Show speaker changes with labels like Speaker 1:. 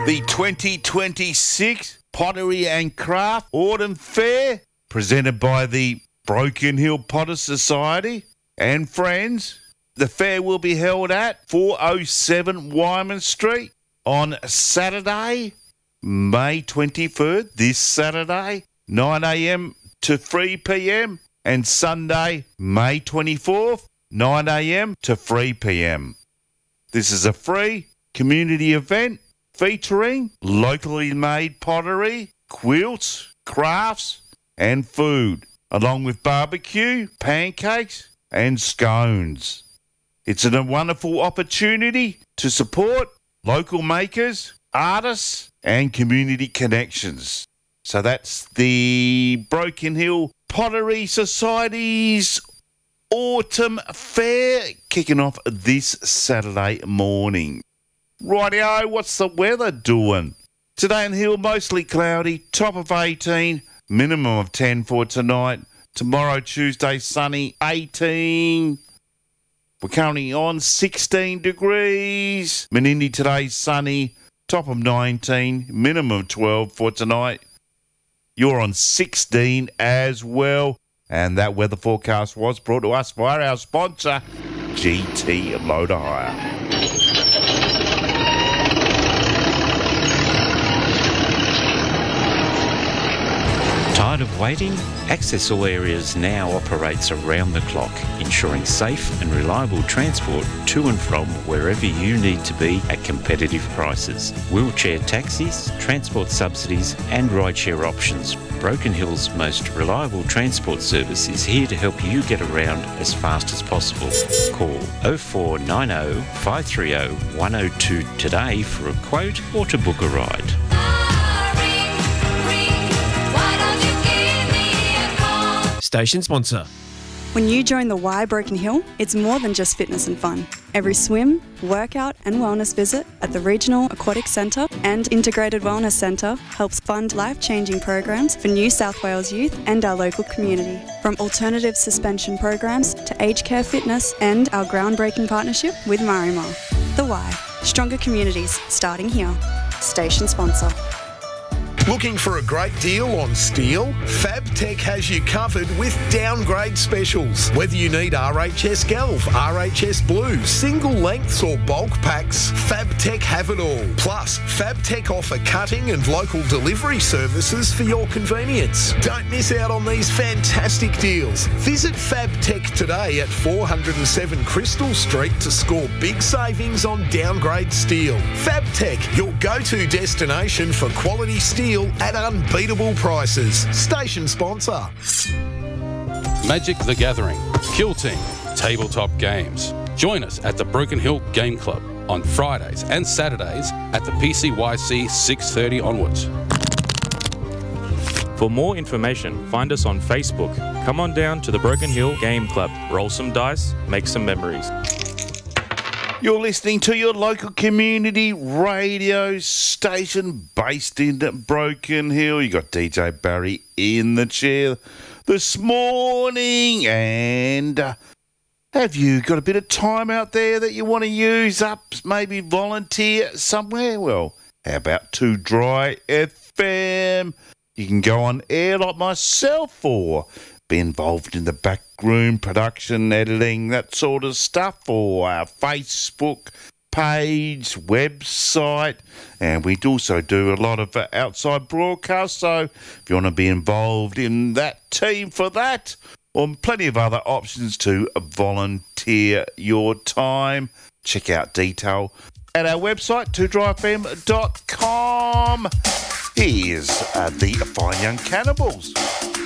Speaker 1: The 2026 Pottery and Craft Autumn Fair, presented by the Broken Hill Potter Society and friends. The fair will be held at 407 Wyman Street on Saturday, May 23rd, this Saturday, 9 a.m. to 3 p.m, and Sunday, May 24th, 9 a.m. to 3 p.m. This is a free community event featuring locally made pottery, quilts, crafts, and food, along with barbecue, pancakes, and scones. It's a wonderful opportunity to support local makers, artists, and community connections. So that's the Broken Hill Pottery Society's Autumn Fair, kicking off this Saturday morning. Rightio, what's the weather doing? Today in Hill, mostly cloudy, top of 18, minimum of 10 for tonight. Tomorrow, Tuesday, sunny, 18. We're currently on 16 degrees. Menindee today, sunny, top of 19, minimum of 12 for tonight. You're on 16 as well. And that weather forecast was brought to us by our sponsor, GT Motor Hire.
Speaker 2: Tired of waiting? Access All Areas now operates around the clock, ensuring safe and reliable transport to and from wherever you need to be at competitive prices. Wheelchair taxis, transport subsidies and rideshare options. Broken Hill's most reliable transport service is here to help you get around as fast as possible. Call 0490 530 102 today for a quote or to book a ride.
Speaker 3: Station sponsor.
Speaker 4: When you join the Y Broken Hill, it's more than just fitness and fun. Every swim, workout and wellness visit at the Regional Aquatic Centre and Integrated Wellness Centre helps fund life-changing programs for New South Wales youth and our local community. From alternative suspension programs to aged care fitness and our groundbreaking partnership with Marimar. The Y. Stronger communities starting here. Station sponsor.
Speaker 5: Looking for a great deal on steel? FabTech has you covered with downgrade specials. Whether you need RHS Galv, RHS Blue, single lengths or bulk packs, FabTech have it all. Plus, FabTech offer cutting and local delivery services for your convenience. Don't miss out on these fantastic deals. Visit FabTech today at 407 Crystal Street to score big savings on downgrade steel. FabTech, your go-to destination for quality steel at unbeatable prices. Station sponsor.
Speaker 6: Magic the Gathering, Kill Team, tabletop games. Join us at the Broken Hill Game Club on Fridays and Saturdays at the PCYC 6:30 onwards.
Speaker 7: For more information, find us on Facebook. Come on down to the Broken Hill Game Club. Roll some dice, make some memories.
Speaker 1: You're listening to your local community radio station based in Broken Hill. You got DJ Barry in the chair this morning. And have you got a bit of time out there that you want to use up, maybe volunteer somewhere? Well, how about 2 Dry FM? You can go on air like myself or be involved in the backroom production, editing, that sort of stuff, or our Facebook page, website, and we also do a lot of outside broadcasts, so if you want to be involved in that team for that, or plenty of other options to volunteer your time, check out detail at our website, 2dryfm.com. Here's the Fine Young Cannibals.